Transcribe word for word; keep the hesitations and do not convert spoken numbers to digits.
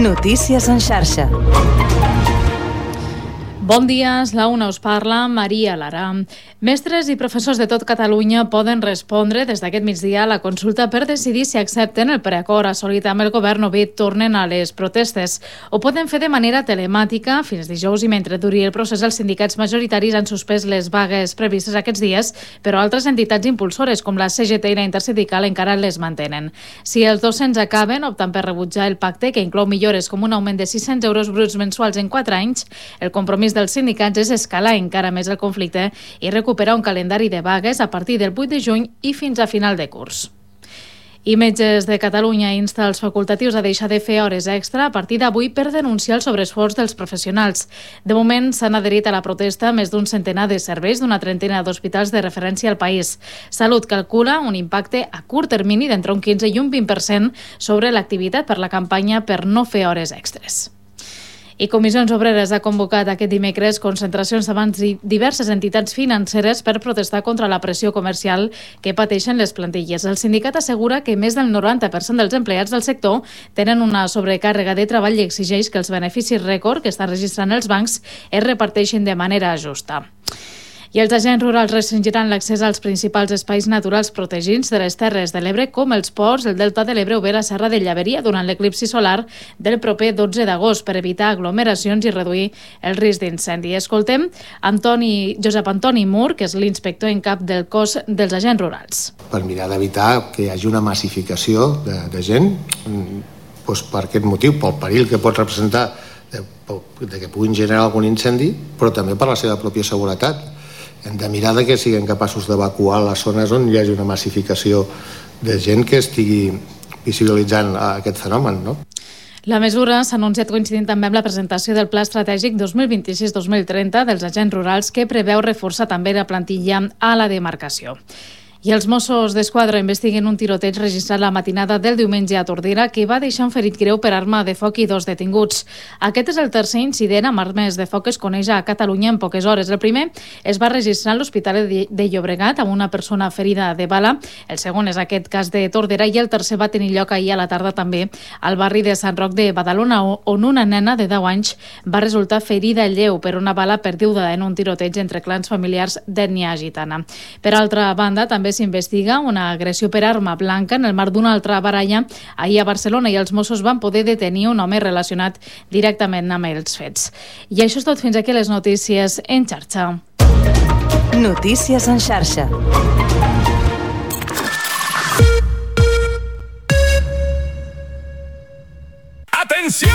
Notícies en xarxa. Bon dia, la una us parla Maria Lara. Mestres i professors de tot Catalunya poden respondre des d'aquest migdia a la consulta per decidir si accepten el preacord assolit amb el govern o bé tornen a les protestes. Ho poden fer de manera telemàtica fins dijous i mentre duri el procés els sindicats majoritaris han suspès les vagues previstes aquests dies, però altres entitats impulsores com la C G T i la Intersindical encara les mantenen. Si els docents acaben optant per rebutjar el pacte, que inclou millores com un augment de sis-cents euros bruts mensuals en quatre anys, el compromís dels sindicats és escalar encara més el conflicte i recuperar un calendari de vagues a partir del vuit de juny i fins a final de curs. I Metges de Catalunya insta els facultatius a deixar de fer hores extra a partir d'avui per denunciar el sobreesforç dels professionals. De moment s'han adherit a la protesta més d'un centenar de serveis d'una trentena d'hospitals de referència al país. Salut calcula un impacte a curt termini d'entre un quinze i un vint per cent sobre l'activitat per la campanya per no fer hores extres. I Comissions Obreres ha convocat aquest dimecres concentracions davant diverses entitats financeres per protestar contra la pressió comercial que pateixen les plantilles. El sindicat assegura que més del noranta per cent dels empleats del sector tenen una sobrecàrrega de treball i exigeix que els beneficis rècord que estan registrant els bancs es reparteixin de manera justa. I els agents rurals restringiran l'accés als principals espais naturals protegits de les Terres de l'Ebre, com els ports, el Delta de l'Ebre o bé la Serra de Llaveria durant l'eclipsi solar del proper dotze d'agost per evitar aglomeracions i reduir el risc d'incendi. Escoltem Antoni, Josep Antoni Mur, que és l'inspector en cap del cos dels agents rurals. Per mirar d'evitar que hi hagi una massificació de, de gent, doncs per aquest motiu, pel perill que pot representar de, de que puguin generar algun incendi, però també per la seva pròpia seguretat. Hem de mirar de que siguin capaços d'evacuar les zones on hi hagi una massificació de gent que estigui visibilitzant aquest fenomen, no? La mesura s'ha anunciat coincidint també amb la presentació del Pla Estratègic dos mil vint-i-sis dos mil trenta dels agents rurals, que preveu reforçar també la plantilla a la demarcació. I els Mossos d'Esquadra investiguen un tiroteig registrat la matinada del diumenge a Tordera que va deixar un ferit greu per arma de foc i dos detinguts. Aquest és el tercer incident amb armes de foc que es coneix a Catalunya en poques hores. El primer es va registrar a l'Hospitalet de Llobregat amb una persona ferida de bala. El segon és aquest cas de Tordera i el tercer va tenir lloc ahir a la tarda també al barri de Sant Roc de Badalona, on una nena de deu anys va resultar ferida lleu per una bala perduda en un tiroteig entre clans familiars d'ètnia gitana. Per altra banda, també s'investiga una agressió per arma blanca en el marc d'una altra baralla ahir a Barcelona i els Mossos van poder detenir un home relacionat directament amb els fets. I això és tot, fins aquí les notícies en xarxa. Notícies en xarxa. Atenció!